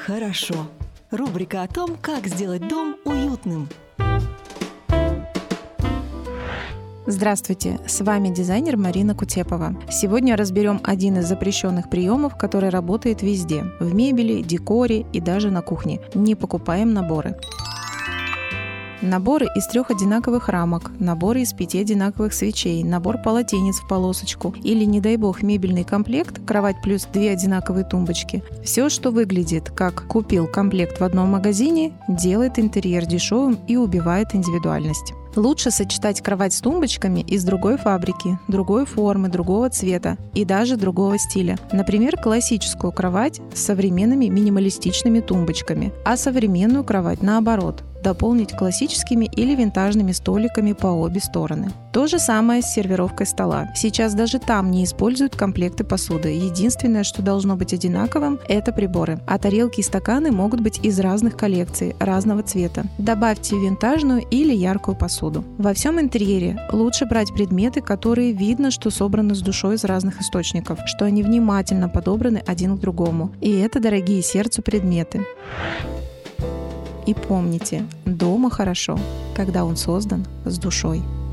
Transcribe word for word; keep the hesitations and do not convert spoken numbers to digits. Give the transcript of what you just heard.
хорошо. Рубрика о том, как сделать дом уютным. Здравствуйте, с вами дизайнер Марина Кутепова. Сегодня разберем один из запрещенных приемов, который работает везде – в мебели, декоре и даже на кухне. Не покупаем наборы. Наборы из трех одинаковых рамок, наборы из пяти одинаковых свечей, набор полотенец в полосочку или, не дай бог, мебельный комплект, кровать плюс две одинаковые тумбочки. Все, что выглядит как «купил комплект в одном магазине», делает интерьер дешевым и убивает индивидуальность. Лучше сочетать кровать с тумбочками из другой фабрики, другой формы, другого цвета и даже другого стиля. Например, классическую кровать с современными минималистичными тумбочками, а современную кровать наоборот – дополнить классическими или винтажными столиками по обе стороны. То же самое с сервировкой стола. Сейчас даже там не используют комплекты посуды. Единственное, что должно быть одинаковым – это приборы. А тарелки и стаканы могут быть из разных коллекций, разного цвета. Добавьте винтажную или яркую посуду. Во всем интерьере лучше брать предметы, которые видно, что собраны с душой из разных источников, что они внимательно подобраны один к другому. И это дорогие сердцу предметы. И помните, дома хорошо, когда он создан с душой.